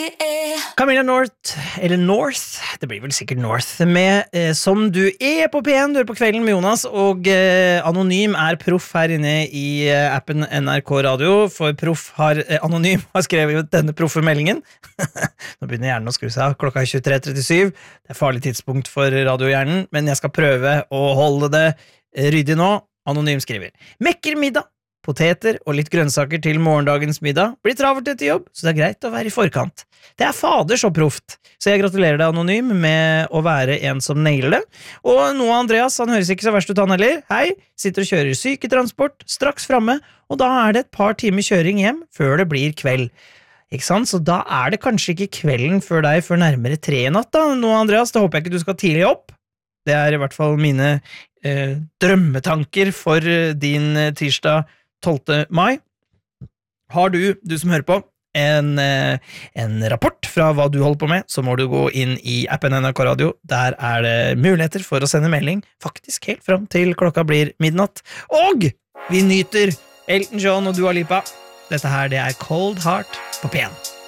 Camilla North, eller North, det blir vel sikkert North, med Som du på P1, du på kvelden med Jonas, og Anonym proff her inne i appen NRK Radio, for Anonym har skrevet denne proffe meldingen. Nå begynner hjernen å skru seg, klokka 23:37, det farlig tidspunkt for radiohjernen, men jeg skal prøve å holde det ryddig nå. Anonym skriver, mekker middag, poteter og litt grønnsaker til morgendagens middag, blir travelt etter jobb, så det greit å være i forkant. Det fader så proft, så jeg gratulerer deg Anonym med å være en som nailer det. Og Noah Andreas, han høres ikke så verst ut han heller. Hei, sitter og kjører syketransport, straks fremme, og da det et par timer kjøring hjem før det blir kveld. Ikke sant? Så da det kanskje ikke kvelden før deg før nærmere 3 i natt da, Noah Andreas, da håper jeg ikke du skal tidlig opp. Det i hvert fall mine drømmetanker for din tirsdag 12. mai. Har du som hører på, en rapport fra hva du holder på med, så må du gå inn i appen NRK Radio. Der det muligheter for å sende melding, faktisk helt fram til klokka blir midnatt. Og vi nyter Elton John og Dua Lipa. Dette her, det Cold Heart på P1.